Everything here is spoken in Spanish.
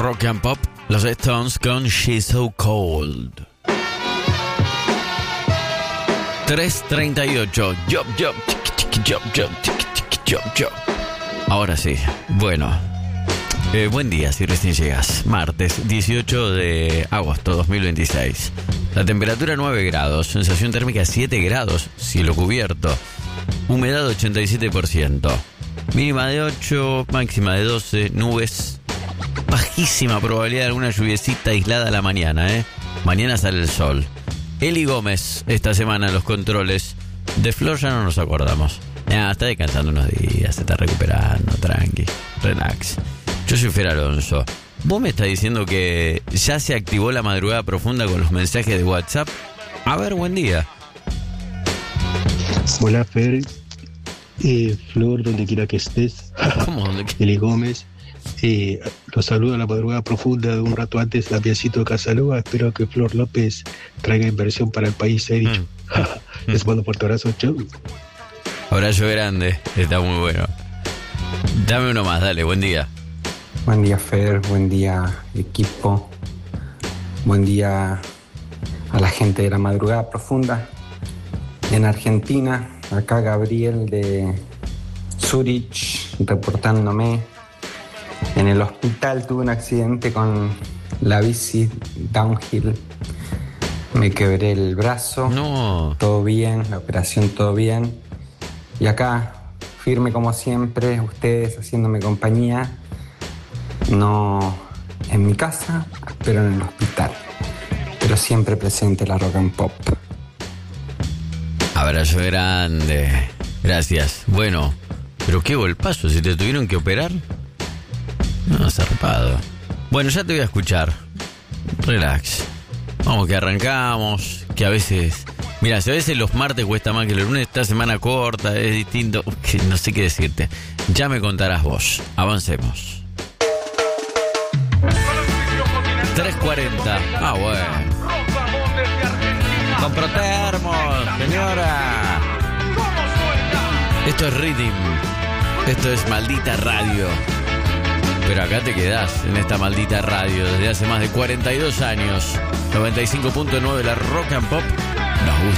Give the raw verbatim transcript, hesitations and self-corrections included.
Rock and Pop, los Stones con She's So Cold. tres treinta y ocho. Job, job, job, job, job, job. Ahora sí, bueno. Eh, buen día si recién llegas. Martes dieciocho de agosto dos mil veintiséis. La temperatura nueve grados, sensación térmica siete grados, cielo cubierto. Humedad ochenta y siete por ciento. Mínima de ocho, máxima de doce, nubes. Bajísima probabilidad de alguna lluviecita aislada a la mañana, ¿eh? Mañana sale el sol. Eli Gómez, esta semana en los controles. De Flor ya no nos acordamos. Ya, está descansando unos días, se está recuperando, tranqui, relax. Yo soy Fer Alonso. Vos me estás diciendo que ya se activó la madrugada profunda con los mensajes de WhatsApp. A ver, buen día. Hola, Fer. Eh, Flor, donde quiera que estés. ¿Cómo? Eli Gómez. Eh, los saludo a la madrugada profunda de un rato antes, Lapiacito de Casanova. Espero que Flor López traiga inversión para el país, he dicho. Mm. Les mando un fuerte abrazo, chau. Abrazo grande, está muy bueno. Dame uno más, dale, buen día. Buen día, Fer, buen día, equipo. Buen día a la gente de la madrugada profunda. En Argentina, acá Gabriel de Zurich reportándome. En el hospital tuve un accidente con la bici downhill. Me quebré el brazo. No. Todo bien, la operación todo bien. Y acá, firme como siempre, ustedes haciéndome compañía. No en mi casa, pero en el hospital. Pero siempre presente la Rock and Pop. Abrazo grande. Gracias. Bueno, pero qué golpazo, si te tuvieron que operar. No, zarpado. Bueno, ya te voy a escuchar. Relax. Vamos, que arrancamos. Que a veces... Mira, si a veces los martes cuesta más que los lunes, esta semana corta, es distinto. No sé qué decirte. Ya me contarás vos. Avancemos. tres cuarenta. Ah, bueno. Con Protermos, señora. Esto es Rhythm. Esto es Maldita Radio. Pero acá te quedás en esta maldita radio desde hace más de cuarenta y dos años. noventa y cinco punto nueve la Rock and Pop. Nos gusta.